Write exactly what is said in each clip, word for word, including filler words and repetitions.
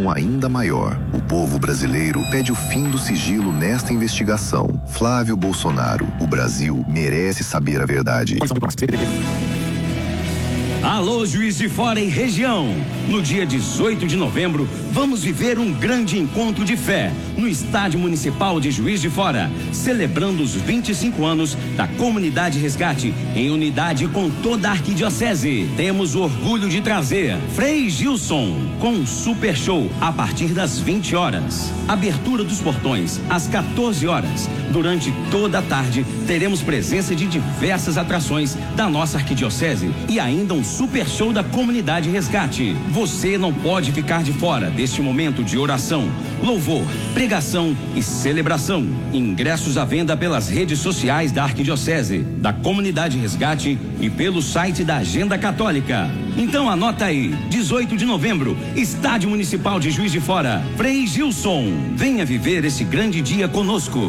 repercussão ainda maior. O povo brasileiro pede o fim do sigilo nesta investigação. Flávio Bolsonaro, o Brasil merece saber a verdade. Alô, Juiz de Fora e região. No dia dezoito de novembro, vamos viver um grande encontro de fé no Estádio Municipal de Juiz de Fora, celebrando os vinte e cinco anos da Comunidade Resgate em unidade com toda a arquidiocese. Temos o orgulho de trazer Frei Gilson com um super show a partir das vinte horas. Abertura dos portões às quatorze horas. Durante toda a tarde, teremos presença de diversas atrações da nossa arquidiocese e ainda um super show da Comunidade Resgate. Você não pode ficar de fora deste momento de oração, louvor, pregação e celebração. Ingressos à venda pelas redes sociais da Arquidiocese, da Comunidade Resgate e pelo site da Agenda Católica. Então anota aí, dezoito de novembro, Estádio Municipal de Juiz de Fora. Frei Gilson, venha viver esse grande dia conosco.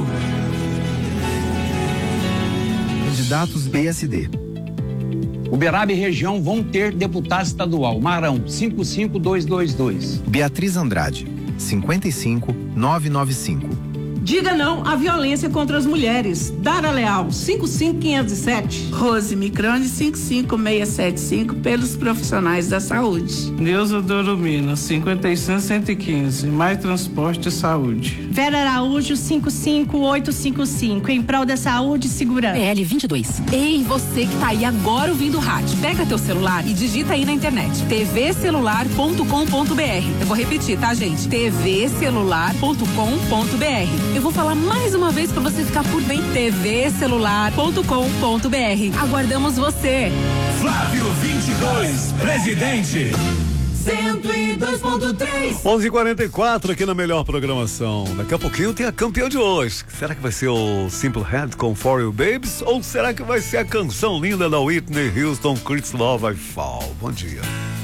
Candidatos B S D. Uberaba e região vão ter deputado estadual. Marão, cinco cinco dois dois dois. Beatriz Andrade, cinquenta e cinco novecentos e noventa e cinco. Diga não à violência contra as mulheres. Dara Leal, cinco cinco quinhentos e sete. Rose Microne, cinco cinco seis sete cinco, pelos profissionais da saúde. Neuza Doromina, cinquenta e cinco cento e quinze, Mais Transporte e Saúde. Vera Araújo, cinco cinco oito cinco cinco, em prol da saúde e segurança. P L vinte e dois. Ei, você que tá aí agora ouvindo o rádio, pega teu celular e digita aí na internet, t v celular ponto com ponto b r. Eu vou repetir, tá, gente? t v celular ponto com ponto b r. Eu vou falar mais uma vez para você ficar por bem. t v celular ponto com ponto b r. Aguardamos você. Flávio vinte e dois, presidente. cento e dois ponto três. onze e quarenta e quatro aqui na melhor programação. Daqui a pouquinho tem a campeã de hoje. Será que vai ser o Simple Head com For You Babes? Ou será que vai ser a canção linda da Whitney Houston, Chris Love, I Fall? Bom dia.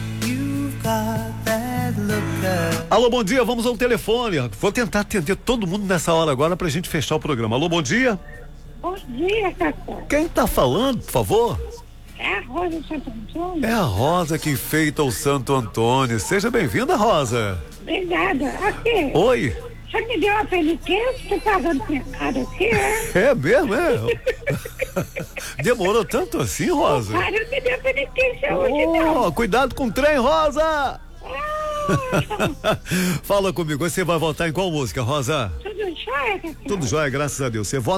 Alô, bom dia, vamos ao telefone. Vou tentar atender todo mundo nessa hora agora pra gente fechar o programa. Alô, bom dia. Bom dia, Cacá. Quem tá falando, por favor? É a Rosa de Santo Antônio. É a Rosa que enfeita o Santo Antônio. Seja bem-vinda, Rosa. Obrigada. Aqui. Oi. Você me deu uma peniquência? Tô pagando pecado aqui, é? É mesmo, é? Demorou tanto assim, Rosa? O cara me deu peniquência hoje, não. Cuidado com o trem, Rosa! Fala comigo, você vai votar em qual música, Rosa? Tudo jóia, Cacá? Tudo jóia, graças a Deus. Você vota